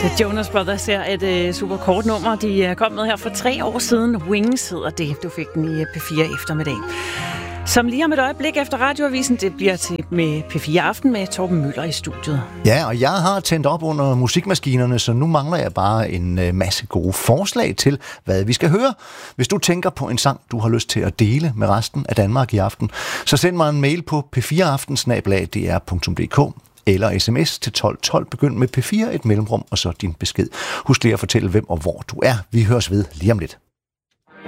Jonas Brothers her, et super kort nummer. De kom med her for 3 år siden. Wings hedder det. Du fik den i P4 eftermiddag. Som lige om et øjeblik efter radioavisen, det bliver til med P4 Aften med Torben Møller i studiet. Ja, og jeg har tændt op under musikmaskinerne, så nu mangler jeg bare en masse gode forslag til, hvad vi skal høre. Hvis du tænker på en sang, du har lyst til at dele med resten af Danmark i aften, så send mig en mail på p4aften@dr.dk eller sms til 1212. Begynd med P4, et mellemrum og så din besked. Husk lige at fortælle, hvem og hvor du er. Vi høres ved lige om lidt.